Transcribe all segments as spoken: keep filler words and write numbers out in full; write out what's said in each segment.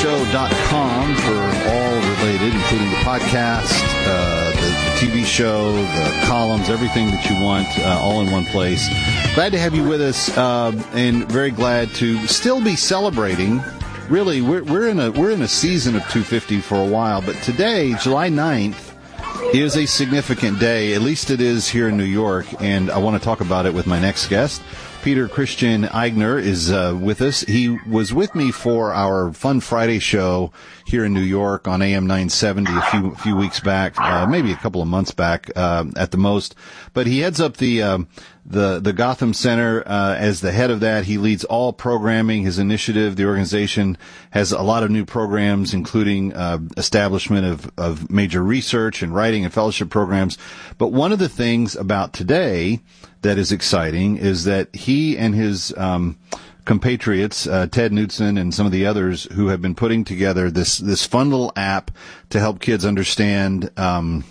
show dot com for all related, including the podcast, uh, the, the T V show, the columns, everything that you want, uh, all in one place. Glad to have you with us, uh, and very glad to still be celebrating. Really, we're, we're in a we're in a season of two fifty for a while, but today, July ninth, is a significant day. At least it is here in New York, and I want to talk about it with my next guest. Peter Christian Eigner is uh, with us. He was with me for our Fun Friday show here in New York on A M nine seventy a few few weeks back, uh, maybe a couple of months back uh, at the most. But he heads up the um, the the Gotham Center uh, as the head of that. He leads all programming. His initiative, the organization, has a lot of new programs, including uh, establishment of of major research and writing and fellowship programs. But one of the things about today that is exciting is that he and his um, compatriots, uh, Ted Knutson and some of the others who have been putting together this this fun little app to help kids understand um,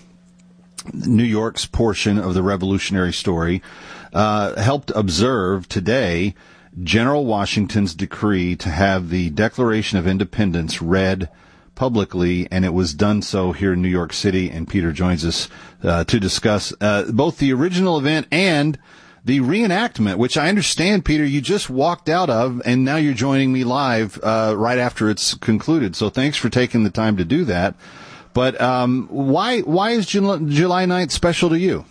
New York's portion of the revolutionary story, uh, helped observe today General Washington's decree to have the Declaration of Independence read publicly, and it was done so here in New York City, and Peter joins us uh, to discuss uh, both the original event and the reenactment, which I understand, Peter, you just walked out of, and now you're joining me live uh, right after it's concluded. So thanks for taking the time to do that. But um, why why is July ninth special to you?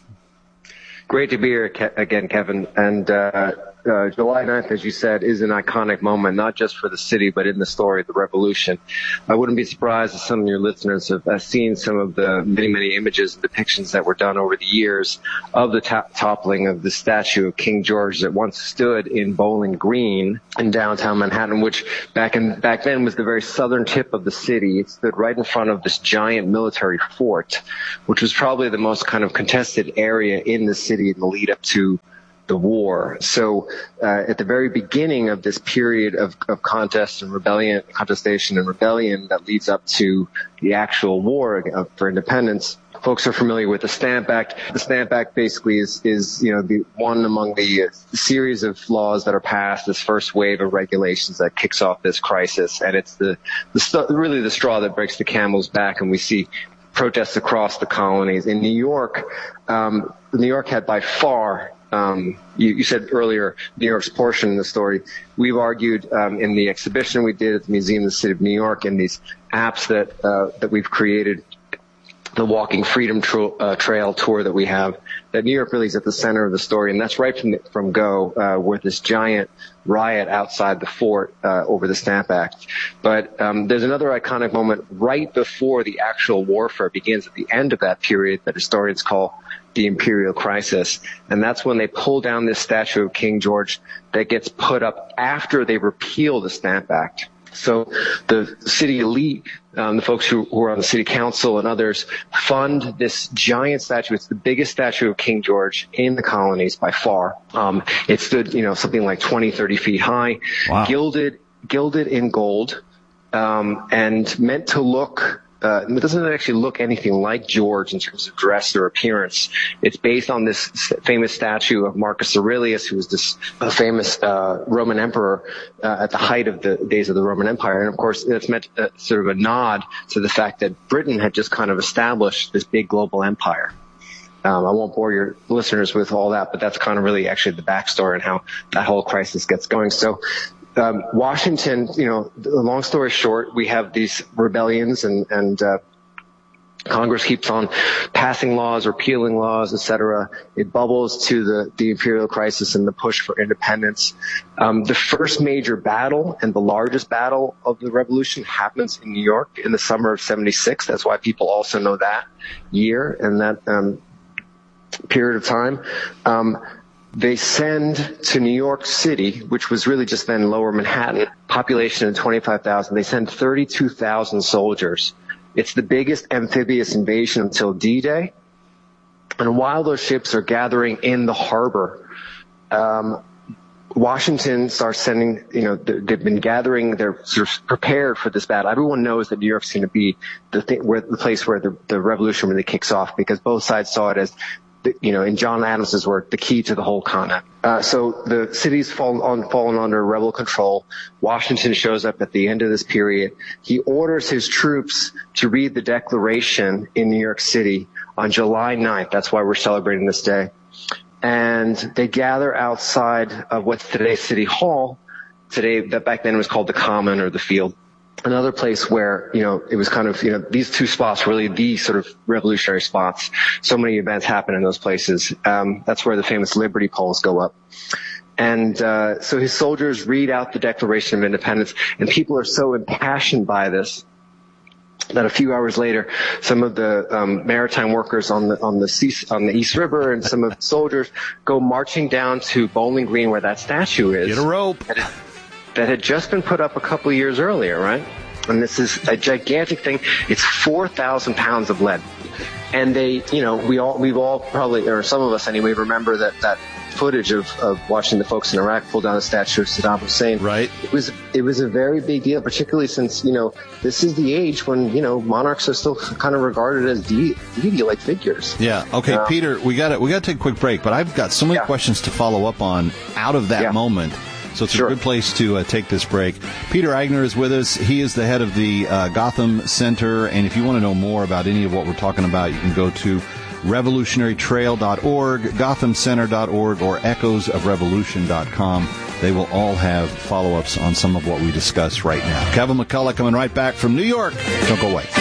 Great to be here Ke- again, Kevin. And uh, uh, July ninth, as you said, is an iconic moment, not just for the city, but in the story of the revolution. I wouldn't be surprised if some of your listeners have uh, seen some of the many, many images and depictions that were done over the years of the to- toppling of the statue of King George that once stood in Bowling Green in downtown Manhattan, which back in back then was the very southern tip of the city. It stood right in front of this giant military fort, which was probably the most kind of contested area in the city in the lead up to the war. So uh, at the very beginning of this period of, of contest and rebellion, contestation and rebellion that leads up to the actual war for independence, folks are familiar with the Stamp Act. The Stamp Act basically is, is you know, the one among the uh, series of laws that are passed, this first wave of regulations that kicks off this crisis. And it's the, the st- really the straw that breaks the camel's back, and we see protests across the colonies. In New York, um, New York had by far Um, you, you said earlier, New York's portion in the story. We've argued um, in the exhibition we did at the Museum of the City of New York, and these apps that uh, that we've created, the Walking Freedom tra- uh, Trail tour that we have, that New York really is at the center of the story, and that's right from the, from go uh, with this giant riot outside the fort uh, over the Stamp Act. But um, there's another iconic moment right before the actual warfare begins at the end of that period that historians call the Imperial Crisis, and that's when they pull down this statue of King George that gets put up after they repeal the Stamp Act. So the city elite, um, the folks who, who are on the city council and others, fund this giant statue. It's the biggest statue of King George in the colonies by far. Um, it stood, you know, something like twenty, thirty feet high, wow. gilded, gilded in gold, um, and meant to look Uh, it doesn't actually look anything like George in terms of dress or appearance. It's based on this famous statue of Marcus Aurelius, who was this uh, famous uh, Roman emperor uh, at the height of the days of the Roman Empire. And, of course, it's meant uh, sort of a nod to the fact that Britain had just kind of established this big global empire. Um, I won't bore your listeners with all that, but that's kind of really actually the backstory and how that whole crisis gets going. So Um, Washington, you know, long story short, we have these rebellions and, and, uh, Congress keeps on passing laws, repealing laws, et cetera. It bubbles to the, the imperial crisis and the push for independence. Um, the first major battle and the largest battle of the revolution happens in New York in the summer of seventy-six. That's why people also know that year and that, um, period of time. Um, They send to New York City, which was really just then lower Manhattan, population of twenty-five thousand. They send thirty-two thousand soldiers. It's the biggest amphibious invasion until D-Day. And while those ships are gathering in the harbor, um, Washington starts sending, you know, they've been gathering, they're sort of prepared for this battle. Everyone knows that New York's going to be the, thing, where, the place where the, the revolution really kicks off, because both sides saw it as the, you know, in John Adams' work, the key to the whole continent. Uh, so the city's fallen, on, fallen under rebel control. Washington shows up at the end of this period. He orders his troops to read the Declaration in New York City on July ninth. That's why we're celebrating this day. And they gather outside of what's today City Hall. Today, that back then was called the Common or the Field. Another place where, you know, it was kind of, you know, these two spots were really the sort of revolutionary spots. So many events happen in those places. Um, that's where the famous Liberty Poles go up. And uh, so his soldiers read out the Declaration of Independence, and people are so impassioned by this that a few hours later, some of the um, maritime workers on the on the sea, on the East River and some of the soldiers go marching down to Bowling Green, where that statue is. Get a rope. That had just been put up a couple of years earlier, right? And this is a gigantic thing. It's four thousand pounds of lead. And they, you know, we all, we've all probably, or some of us anyway, remember that, that footage of, of watching the folks in Iraq pull down the statue of Saddam Hussein. Right. It was, it was a very big deal, particularly since, you know, this is the age when, you know, monarchs are still kind of regarded as de- deity-like figures. Yeah. Okay, um, Peter, we got to, we got to take a quick break, but I've got so many yeah. questions to follow up on out of that yeah. moment. So it's sure. a good place to uh, take this break. Peter Agner is with us. He is the head of the uh, Gotham Center. And if you want to know more about any of what we're talking about, you can go to revolutionary trail dot org, gotham center dot org, or echoes of revolution dot com. They will all have follow-ups on some of what we discuss right now. Kevin McCullough coming right back from New York. Don't go away.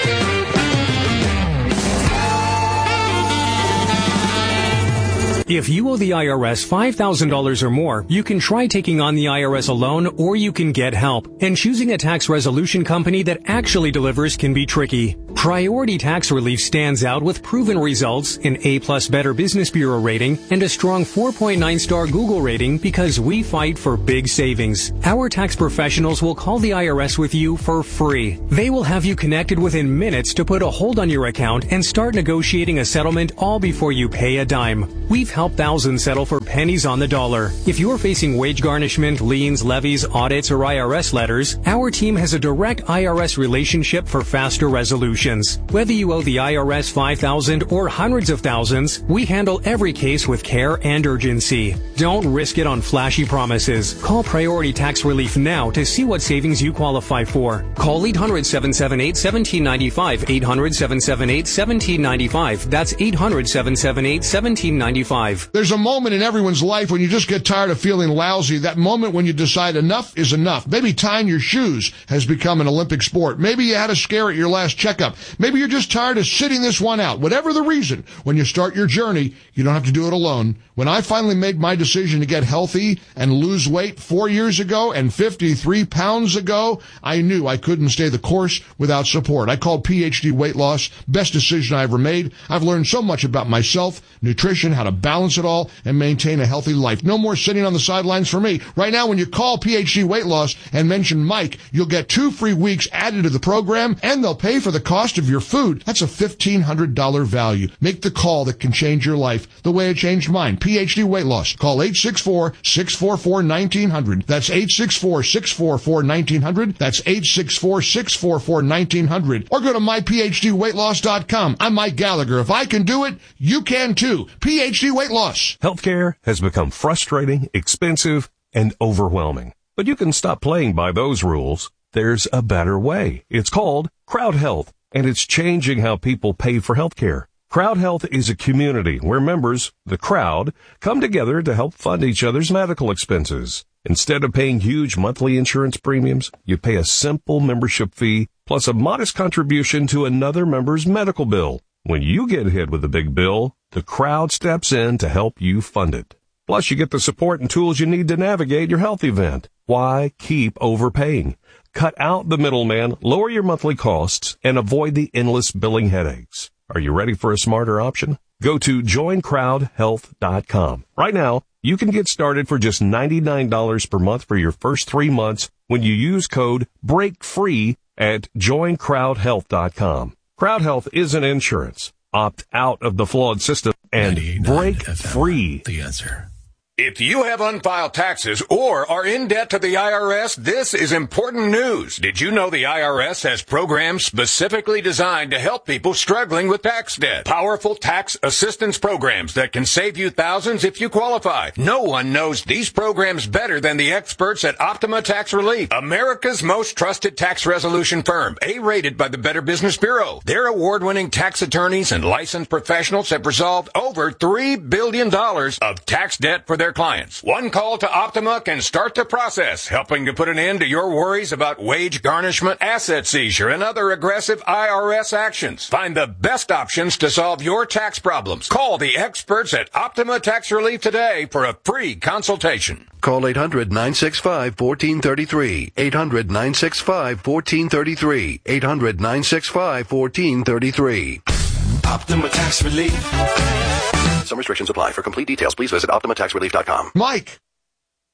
If you owe the I R S five thousand dollars or more, you can try taking on the I R S alone, or you can get help. And choosing a tax resolution company that actually delivers can be tricky. Priority Tax Relief stands out with proven results, an A-plus Better Business Bureau rating, and a strong four point nine star Google rating because we fight for big savings. Our tax professionals will call the I R S with you for free. They will have you connected within minutes to put a hold on your account and start negotiating a settlement all before you pay a dime. We've helped thousands settle for pennies on the dollar. If you're facing wage garnishment, liens, levies, audits, or I R S letters, our team has a direct I R S relationship for faster resolutions. Whether you owe the I R S five thousand dollars or hundreds of thousands, we handle every case with care and urgency. Don't risk it on flashy promises. Call Priority Tax Relief now to see what savings you qualify for. Call eight hundred, seven seven eight, one seven nine five, eight hundred, seven seven eight, one seven nine five. That's eight hundred, seven seven eight, one seven nine five. There's a moment in everyone's life when you just get tired of feeling lousy, that moment when you decide enough is enough. Maybe tying your shoes has become an Olympic sport. Maybe you had a scare at your last checkup. Maybe you're just tired of sitting this one out. Whatever the reason, when you start your journey, you don't have to do it alone. When I finally made my decision to get healthy and lose weight four years ago and fifty-three pounds ago, I knew I couldn't stay the course without support. I called P H D Weight Loss. Best decision I ever made. I've learned so much about myself, nutrition, how to balance it all, and maintain a healthy life. No more sitting on the sidelines for me. Right now, when you call P H D Weight Loss and mention Mike, you'll get two free weeks added to the program, and they'll pay for the cost of your food. That's a fifteen hundred dollars value. Make the call that can change your life the way it changed mine. P H D Weight Loss. Call eight six four, six four four, one nine zero zero. That's eight six four, six four four, one nine zero zero. That's eight six four, six four four, one nine zero zero. Or go to my p h d weight loss dot com. I'm Mike Gallagher. If I can do it, you can too. P H D Weight Loss. Healthcare has become frustrating, expensive, and overwhelming. But you can stop playing by those rules. There's a better way. It's called Crowd Health, and it's changing how people pay for healthcare. Crowd Health is a community where members, the crowd, come together to help fund each other's medical expenses. Instead of paying huge monthly insurance premiums, you pay a simple membership fee plus a modest contribution to another member's medical bill. When you get hit with a big bill, the crowd steps in to help you fund it. Plus, you get the support and tools you need to navigate your health event. Why keep overpaying? Cut out the middleman, lower your monthly costs, and avoid the endless billing headaches. Are you ready for a smarter option? Go to join crowd health dot com. Right now, you can get started for just ninety-nine dollars per month for your first three months when you use code BREAKFREE at join crowd health dot com. Crowd Health isn't insurance. Opt out of the flawed system and break free. The answer. If you have unfiled taxes or are in debt to the I R S, this is important news. Did you know the I R S has programs specifically designed to help people struggling with tax debt? Powerful tax assistance programs that can save you thousands if you qualify. No one knows these programs better than the experts at Optima Tax Relief, America's most trusted tax resolution firm, A-rated by the Better Business Bureau. Their award-winning tax attorneys and licensed professionals have resolved over three billion dollars of tax debt for their clients. One call to Optima can start the process, helping to put an end to your worries about wage garnishment, asset seizure, and other aggressive I R S actions. Find the best options to solve your tax problems. Call the experts at Optima Tax Relief today for a free consultation. Call eight hundred, nine six five, one four three three. eight hundred, nine six five, one four three three. eight hundred, nine six five, one four three three. Optima Tax Relief. Some restrictions apply. For complete details, please visit Optima Tax Relief dot com. Mike.